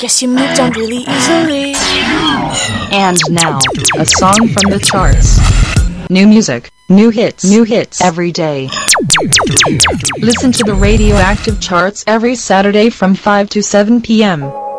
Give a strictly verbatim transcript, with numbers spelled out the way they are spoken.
Guess you moved on really easily. And now, a song from the charts. New music, new hits, new hits every day. Listen to the Radioactive Charts every Saturday from five to seven p m